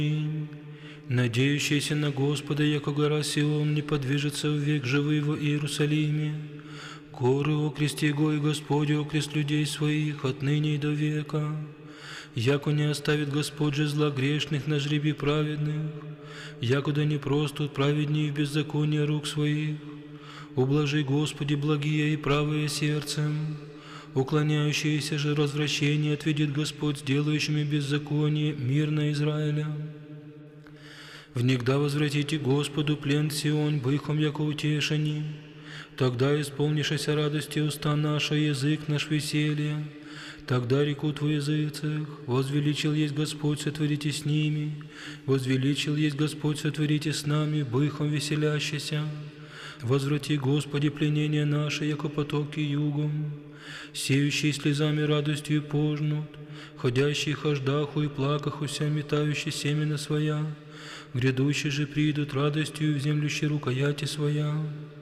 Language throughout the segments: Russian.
Надеющийся на Господа, яко гора Сион, не подвижется в век живый во Иерусалиме. Горы окрест Его, и Господь окрест людей своих отныне и до века. Яко не оставит Господь же зла грешных на жребий праведных, якуда не простут праведнее в беззаконии рук своих. Ублажи, Господи, благие и правые сердцем, уклоняющиеся же развращения отведет Господь с делающими беззаконие мирно Израиля. Внегда возвратите Господу плен Сион, быхом яко утешени, тогда исполнишься радости уста наша, язык наш веселье. Тогда рекут в языцах: возвеличил есть Господь, сотворите с ними, возвеличил есть Господь, сотворите с нами, быхом веселящийся. Возврати, Господи, пленение наше, яко потоки югом, сеющие слезами радостью пожнут, ходящие хождаху и плакахуся, метающие семена своя, грядущие же придут радостью в землющей рукояти своя.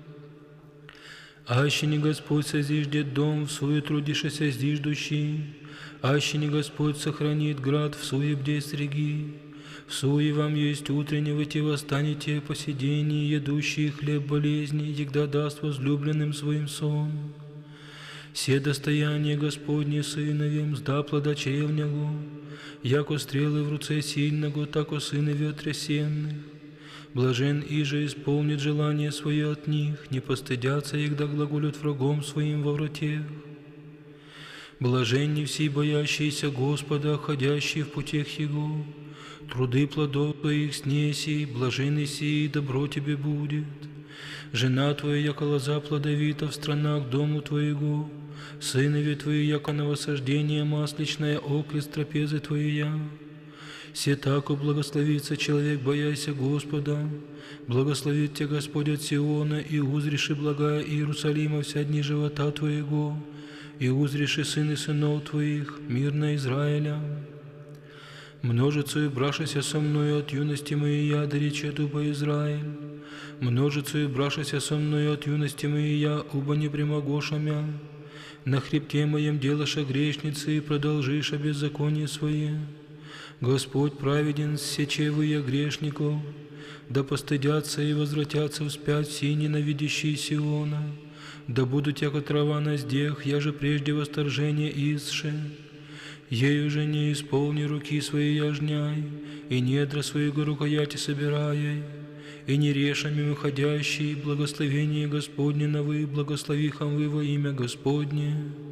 Аще не Господь созиждет дом, в суе трудишься зиждущий, аще не Господь сохранит град, в суе бдей среги. В суе вам есть утренне, вы те восстанете по сидении, едущие хлеб болезни, егда даст возлюбленным своим сон. Все достояние Господне сыновем, сда плода чревнягу, яко стрелы в руце сильного, тако сынови отрясенных. Блажен иже исполнит желание свое от них, не постыдятся их, да глаголют врагом своим во вратех. Блаженни все боящиеся Господа, ходящие в путях Его, труды плодов Твоих снеси, блаженный сии, добро Тебе будет. Жена Твоя, яко лоза плодовита в странах дому Твоего, сынови Твои, яко новосаждение масличное, окрест трапезы Твоя. Се тако благословится человек, бояся Господа, благословит Тебя Господь от Сиона, и узреши благая Иерусалима вся дни живота Твоего, и узреши сыны сынов Твоих, мирно Израиля. Множицу и брашася со мною от юности моей я, да рече дуба Израиль. Множицу и брашася со мною от юности моей я, уба не прямогоша мя. На хребте моем делаша грешницы, и продолжиша беззаконие свое. Господь праведен, сечевы я грешников, да постыдятся и возвратятся вспять все ненавидящие Сиона, да будут яко трава на здех, я же прежде восторжение исше. Ею же не исполни руки свои яжняй, и недра своего рукояти собирай, и не решами выходящие, благословение Господне на вы, благослови хам вы во имя Господне.